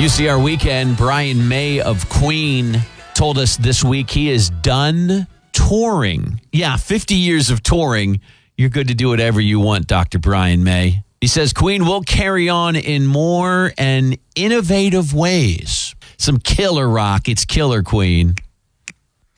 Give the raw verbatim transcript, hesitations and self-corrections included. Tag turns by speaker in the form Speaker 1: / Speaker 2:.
Speaker 1: U C R Weekend, Brian May of Queen told us this week he is done touring. Yeah, fifty years of touring. You're good to do whatever you want, Doctor Brian May. He says Queen will carry on in more and innovative ways. Some killer rock. It's killer, Queen.